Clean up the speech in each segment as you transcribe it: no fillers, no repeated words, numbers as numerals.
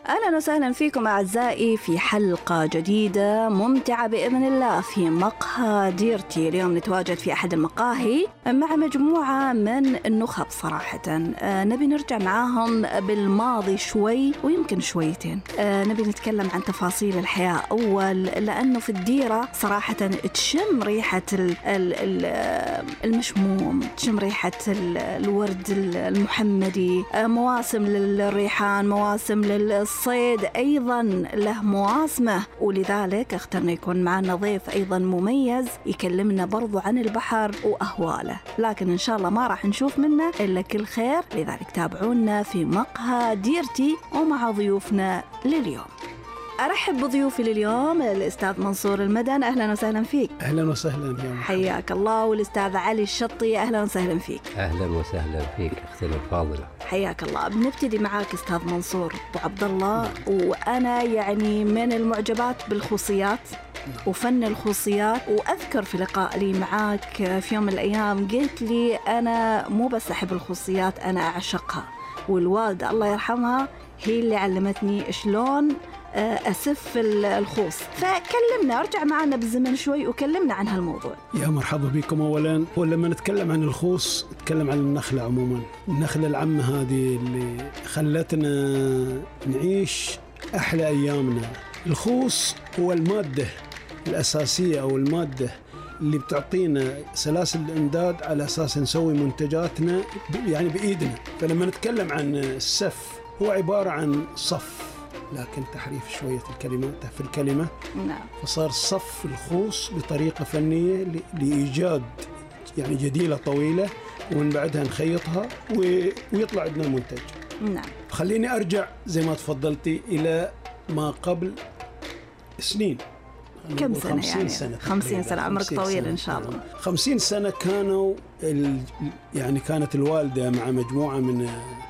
أهلا وسهلا فيكم أعزائي في حلقة جديدة ممتعة بإذن الله في مقهى ديرتي. اليوم نتواجد في أحد المقاهي مع مجموعة من النخب صراحة. نبي نرجع معاهم بالماضي شوي ويمكن شويتين. نبي نتكلم عن تفاصيل الحياة أول، لأنه في الديرة صراحة تشم ريحة المشموم، تشم ريحة الورد المحمدي، مواسم للريحان، مواسم الصيد أيضا له مواسمه، ولذلك اخترنا يكون معنا ضيف أيضا مميز يكلمنا برضو عن البحر وأهواله، لكن إن شاء الله ما راح نشوف منه إلا كل خير. لذلك تابعونا في مقهى ديرتي ومع ضيوفنا لليوم. أرحب بضيوفي لليوم الأستاذ منصور المدن، أهلا وسهلا فيك. أهلا وسهلا يا حياك الله. والأستاذ علي الشطي، أهلا وسهلا فيك. أهلا وسهلا فيك أختنا الفاضلة. حياك الله. بنبتدي معاك أستاذ منصور أبو عبد الله، وأنا يعني من المعجبات بالخصوصيات وفن الخصوصيات، وأذكر في لقاء لي معاك في يوم من الأيام قلت لي أنا مو بس أحب الخصوصيات، أنا أعشقها، والوالدة الله يرحمها هي اللي علمتني شلون أسف الخوص. فكلمنا، ارجع معنا بالزمن شوي وكلمنا عن هالموضوع. يا مرحبا بكم. أولا ولما نتكلم عن الخوص نتكلم عن النخلة عموما، النخلة العامة هذه اللي خلتنا نعيش أحلى أيامنا. الخوص هو المادة الأساسية أو المادة اللي بتعطينا سلاسل الإمداد على أساس نسوي منتجاتنا يعني بإيدنا. فلما نتكلم عن السف هو عبارة عن صف، لكن تحريف شوية الكلمات في الكلمة. نعم. فصار صف الخوص بطريقة فنية لإيجاد يعني جديلة طويلة، ومن بعدها نخيطها ويطلع عندنا المنتج. نعم. خليني أرجع زي ما تفضلتي إلى ما قبل سنين. كم سنة 50 يعني؟ سنة 50 سنة. عمرك 50 طويل سنة. إن شاء الله. 50 سنة كانوا يعني كانت الوالدة مع مجموعة من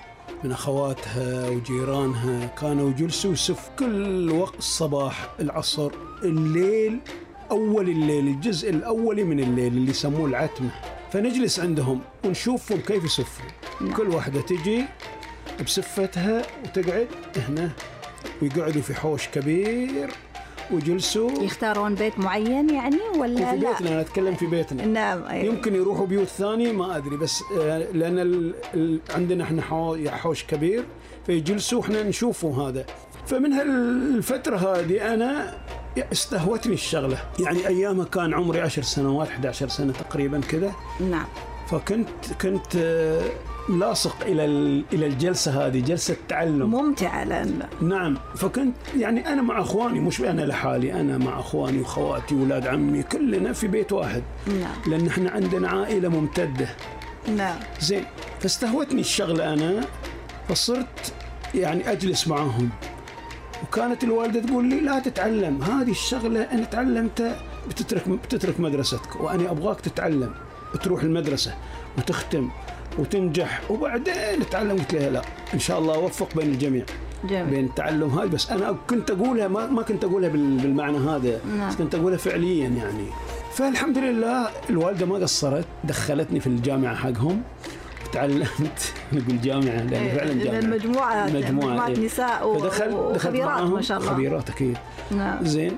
أخواتها وجيرانها كانوا يجلسوا يسف كل وقت، الصباح، العصر، الليل، أول الليل، الجزء الأولي من الليل اللي يسموه العتمة. فنجلس عندهم ونشوفهم كيف يسفوا. كل واحدة تجي بسفتها وتقعد هنا، ويقعدوا في حوش كبير وجلسوا. يختارون بيت معين يعني ولا في لا؟ بيتنا، أنا أتكلم في بيتنا. نعم. يمكن يروحوا بيوت ثانية ما أدري، بس لأن عندنا إحنا حوش كبير فيجلسوا إحنا نشوفوا هذا. فمن هالفترة هذه أنا استهوتني الشغلة، يعني أيامها كان عمري 10 سنوات 11 سنة تقريبا كذا. نعم. فكنت لاصق إلى الجلسة هذه، جلسة تعلم ممتعة لأن. نعم. فكنت يعني أنا مع أخواني، مش أنا لحالي، أنا مع أخواني وخواتي وولاد عمي كلنا في بيت واحد. نعم. لأن إحنا عندنا عائلة ممتدة. نعم. زين. فاستهوتني الشغلة أنا، فصرت يعني أجلس معهم، وكانت الوالدة تقول لي لا تتعلم هذه الشغلة، أنا تعلمتها بتترك مدرستك، وأنا أبغاك تتعلم، تروح المدرسة وتختم وتنجح وبعدين تتعلم. قلت لها لا، إن شاء الله أوفق بين الجميع. جميل. بين التعلم هاي. بس أنا كنت أقولها ما كنت أقولها بالمعنى هذا. نعم. بس كنت أقولها فعليا يعني. فالحمد لله الوالدة ما قصرت، دخلتني في الجامعة حقهم وتعلمت. نقول جامعة لأن فعلا جامعة. مجموعة نساء وخبيرات ما شاء الله. خبيرات أكيد. نعم. زين.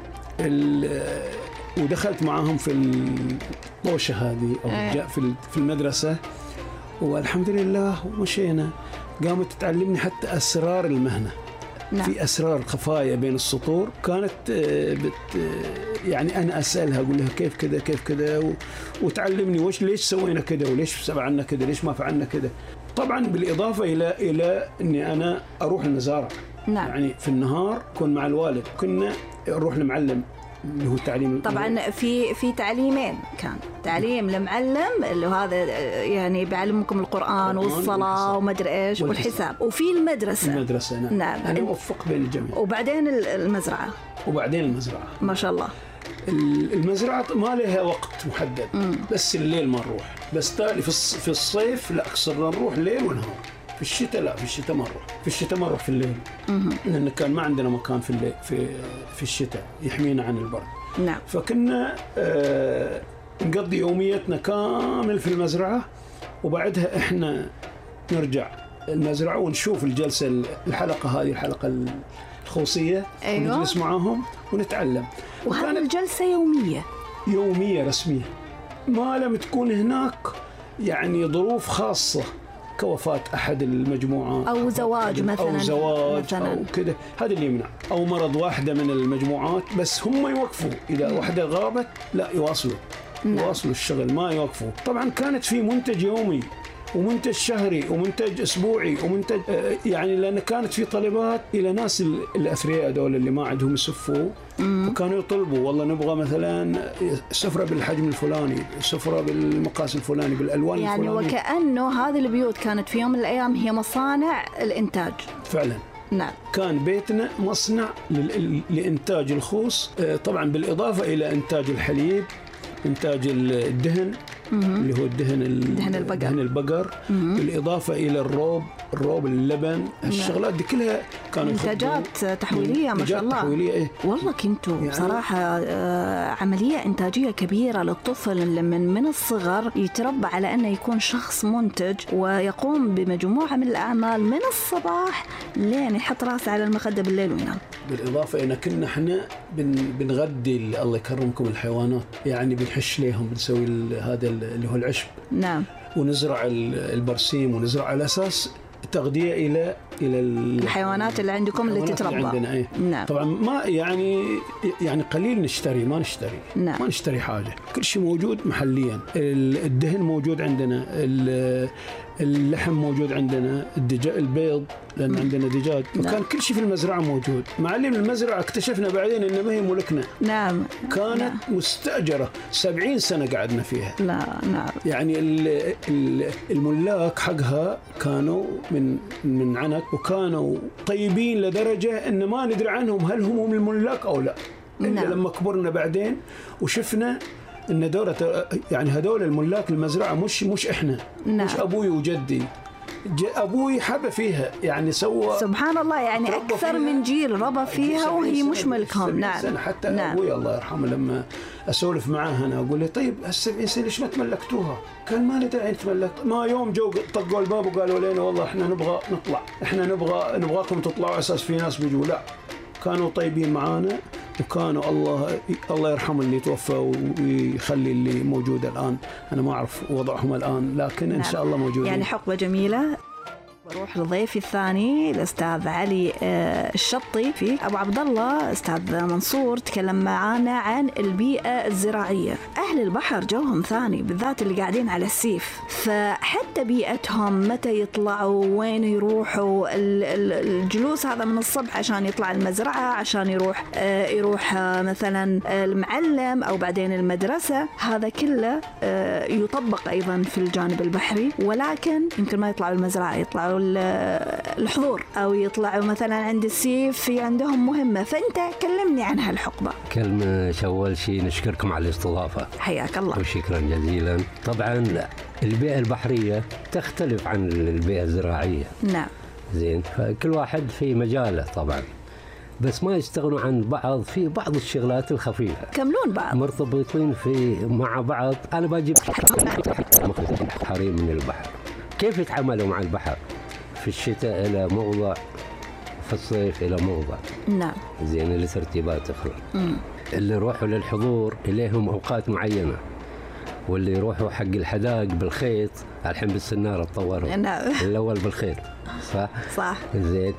ودخلت معهم في الطوشة هذه أو في المدرسة، والحمد لله ومشينا. قامت تعلمني حتى أسرار المهنة. نعم. في أسرار خفايا بين السطور كانت يعني أنا أسألها أقول لها كيف كذا كيف كذا، وتعلمني ليش سوينا كذا، وليش فعلنا كذا، ليش ما فعلنا كذا. طبعا بالإضافة إلى أني أنا أروح المزارع. نعم. يعني في النهار كن مع الوالد، كنا نروح المعلم اللي هو التعليم. طبعا في تعليمين، كان تعليم المعلم اللي هذا يعني بيعلمكم القرآن والصلاة وما ادري ايش والحساب، وفي المدرسة. نعم. أنا أوفق بين الجميع. وبعدين المزرعة. ما شاء الله. المزرعة ما لها وقت محدد. بس الليل ما نروح، بس تالي في الصيف لا، صرنا نروح ليل ونهار. في الشتاء لا، في الشتاء ما نروح، في الليل. لأن كان ما عندنا مكان في الليل في الشتاء يحمينا عن البرد. نعم. فكنا نقضي يوميتنا كامل في المزرعة، وبعدها إحنا نرجع المزرعة ونشوف الجلسة الحلقة هذه الحلقة الخوصية. أيوة. ونجلس معاهم ونتعلم. وهذه الجلسة يومية رسمية، ما لم تكون هناك يعني ظروف خاصة كوفاة أحد المجموعات أو زواج مثلا أو كده، هذا اللي يمنع، أو مرض واحدة من المجموعات، بس هم يوقفوا إذا واحدة غابت لا يواصلوا. يواصلوا الشغل، ما يوقفوا. طبعا كانت في منتج يومي ومنتج شهري ومنتج أسبوعي ومنتج يعني، لأن كانت في طلبات إلى ناس الأثرياء دول اللي ما عندهم يسفوا، وكانوا يطلبوا والله نبغى مثلا سفرة بالحجم الفلاني، سفرة بالمقاس الفلاني، بالألوان يعني الفلانية. وكأنه هذه البيوت كانت في يوم من الأيام هي مصانع الإنتاج فعلا. نعم. كان بيتنا مصنع لإنتاج الخوص، طبعا بالإضافة إلى إنتاج الحليب، إنتاج الدهن اللي هو دهن البقر، بالإضافة إلى الروب اللبن، الشغلات دي كلها كانوا إنتاجات تحويلية ما شاء الله. تحويلية إيه؟ والله كنتوا يعني بصراحة عملية إنتاجية كبيرة للطفل لما من الصغر يتربى على أنه يكون شخص منتج ويقوم بمجموعة من الأعمال من الصباح لين يحط راسه على المخدة بالليل وينام. بالإضافة إن كنا إحنا بنغدي الله يكرمكم الحيوانات، يعني بنحش لهم، بنسوي هذا اللي هو العشب. نعم. ونزرع البرسيم ونزرع على أساس تغذية إلى الحيوانات اللي عندكم اللي تتربى. عندنا إيه؟ نعم. طبعا ما يعني قليل نشتري، ما نشتري. نعم. ما نشتري حاجة، كل شيء موجود محليا. الدهن موجود عندنا، اللحم موجود عندنا، البيض لأن عندنا دجاج. وكان كل شيء في المزرعة موجود. معلم المزرعة اكتشفنا بعدين إنه ما هي ملكنا. نعم. كانت مستأجرة 70 سنة قعدنا فيها. نعم. يعني الملاك حقها كانوا من عنك، وكانوا طيبين لدرجة إن ما ندري عنهم هل هم الملاك أو لا. إلا لما كبرنا بعدين وشفنا إن يعني هذول الملاك المزرعة مش إحنا. مش أبوي وجدي. أبوي حب فيها، يعني سوى سبحان الله، يعني أكثر من جيل ربى فيها وهي مش ملكهم. نعم. حتى أبوي الله يرحمه لما أسولف معاه أنا أقول له طيب هال70 سنة ليش ما تملكتوها؟ قال ما ندري أين تملك. ما يوم جو طقوا الباب وقالوا لنا والله إحنا نبغى نطلع، إحنا نبغاكم تطلعوا أساس في ناس بيجوا. لا، كانوا طيبين معانا، وكانوا الله يرحم اللي توفى ويخلي اللي موجود الآن. أنا ما أعرف وضعهم الآن، لكن إن شاء الله موجودين. يعني حقبة جميلة. بروح لضيفي الثاني الأستاذ علي الشطي في أبو عبد الله. أستاذ منصور تكلم معانا عن البيئة الزراعية. أهل البحر جوهم ثاني، بالذات اللي قاعدين على السيف، فحتى بيئتهم متى يطلعوا وين يروحوا، الجلوس هذا من الصبح عشان يطلع المزرعة، عشان يروح مثلا المعلم أو بعدين المدرسة، هذا كله يطبق أيضا في الجانب البحري. ولكن يمكن ما يطلعوا المزرعة، يطلعوا الحضور أو يطلعوا مثلا عند السيف في عندهم مهمة. فأنت كلمني عن هالحقبة. كلمة أول شيء نشكركم على الاستضافة، حياك الله وشكرا جزيلا. طبعا البيئة البحرية تختلف عن البيئة الزراعية. نعم. زين، فكل واحد في مجاله طبعا، بس ما يستغنوا عن بعض في بعض الشغلات الخفيفة. كملون بعض، مرتبطين مع بعض. أنا بجيب حريم من البحر، كيف يتعاملوا مع البحر؟ في الشتاء إلى موضع، في الصيف إلى موضع. نعم. زين، الترتيبات أخرى. اللي يروحوا للحضور إليهم أوقات معينة، واللي يروحوا حق الحدائق بالخيط. الحين بالسنارة تطوروا. نعم. الأول بالخيط، صح. زين،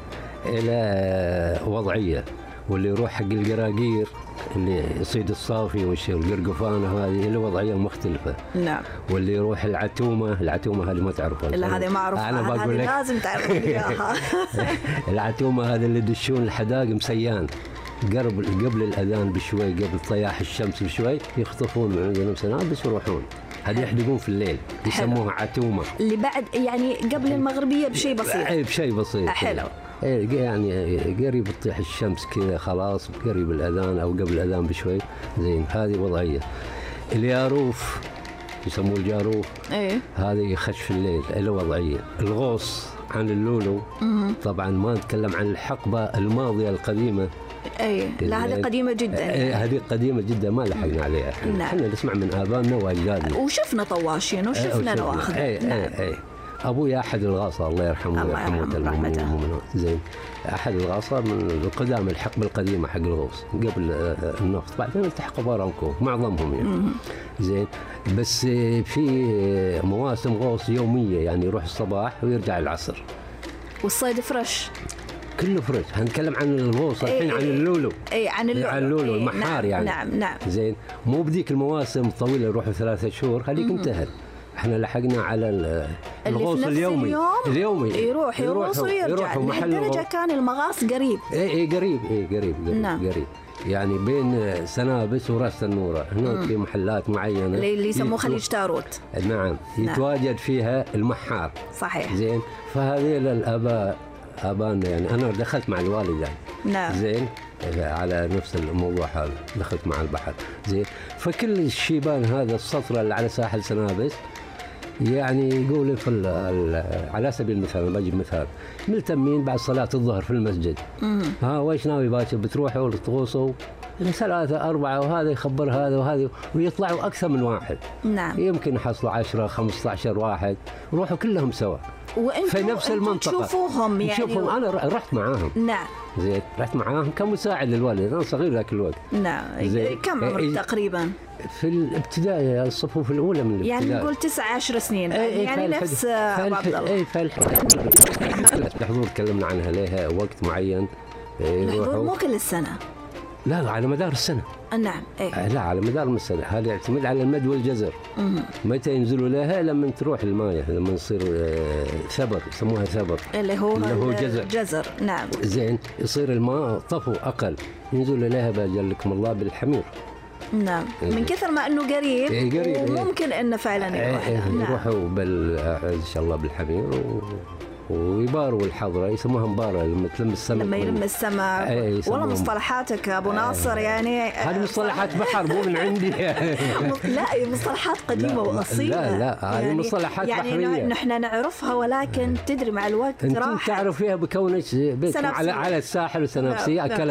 إلى وضعية. واللي يروح حق القراقير اللي يصيد الصافي والقرقفان، هذه له وضعية مختلفة. نعم. واللي يروح العتومة هذه ما تعرفها. لا، هذه ما أعرفها. أنا بقول لك لازم تعرف إياها. العتومة هذا اللي يدشون الحدائق مسيان قبل الأذان بشوي، قبل طياح الشمس بشوي، يخطفون من عندهم سنابس ويروحون. هذه يحدقون في الليل، يسموها عتومة. اللي بعد يعني قبل المغربية بشيء بسيط. بشيء بسيط. حلو. يعني قريب تطيح الشمس كذا، خلاص قريب الأذان أو قبل الأذان بشوي. زين، هذه وضعية. الياروف يسموه الجاروف. هذه يخش في الليل، له وضعية. الغوص عن اللولو. طبعا ما نتكلم عن الحقبة الماضية القديمة. لا، هذه قديمة جدا. هذه قديمة جدا، ما لحقنا عليها. احنا نسمع من آبائنا وأجدادنا، وشفنا طواشين وشفنا نواخذ. ابوي احد الغاصه الله يرحمه ويرحمه المؤمنات. زين احد الغاصه من القدام، الحقبه القديمه حق الغوص قبل النفط، بعدين التحقوا بارامكو معظمهم يعني. زين بس في مواسم غوص يوميه، يعني يروح الصباح ويرجع العصر. والصيد فريش كله فريش. هنتكلم عن الغوص الحين، عن اللولو. عن اللولو المحار. نعم يعني. نعم. زين مو بديك المواسم الطويله يروحوا 3 شهور، هذيك انتهت. احنا لحقنا على الغوص اليومي. يروح يغوص ويرجع. لهالدرجه كان المغاص قريب. قريب. نعم. قريب يعني بين سنابس وراس النوره هناك في محلات معينه اللي يسموه خليج تاروت. نعم. يتواجد فيها المحار. صحيح. زين فهذه ابانا يعني انا دخلت مع الوالد يعني. نعم. زين على نفس الموضوع هذا، دخلت مع البحر. زين فكل الشيبان هذا السطره اللي على ساحل سنابس يعني يقول على سبيل المثال، بجيب مثال، ملتمين بعد صلاه الظهر في المسجد. ويش ناوي باكر بتروحوا تغوصوا 3 4 وهذا يخبر هذا وهذا، ويطلعوا اكثر من واحد. نعم. يمكن يحصلوا 10 15 واحد، يروحوا كلهم سوا في نفس المنطقة. تشوفوهم يعني. نشوفهم. أنا رحت معاهم. نعم. زين رحت معاهم كمساعد للوالد، أنا صغير ذاك الوقت. نعم. كم عمرك تقريبا؟ في الابتدائي، الصفوف الأولى من الابتدائي. يعني نقول 9-10 سنين. يعني نفس أبو عبد الله. الحضور تكلمنا عنها، لها وقت معين. الحضور مو كل السنة. لا على مدار السنة. نعم. لا على مدار السنة. هذا يعتمد على المد والجزر. متى ينزلوا لها؟ لما تروح المايه، لما يصير ثبر، يسموها ثبر اللي هو جزر. نعم. زين يصير الماء طفو اقل، ينزلوا لها بأجلكم الله بالحمير. نعم. من كثر ما انه قريب. وممكن انه فعلا يروحوا ان شاء الله بالحمير ويباروا الحضرة، يسموها مبارة لما تلم السمك. لما يلم السمك. والله مصطلحاتك أبو ناصر يعني. هذه مصطلحات بحر مو من عندي. لا مصطلحات قديمة وأصيلة. لا هذه يعني مصطلحات بحرية. يعني نحن نعرفها، ولكن تدري مع الوقت راحت. انت تعرف فيها بكونك على الساحل وسنابسية.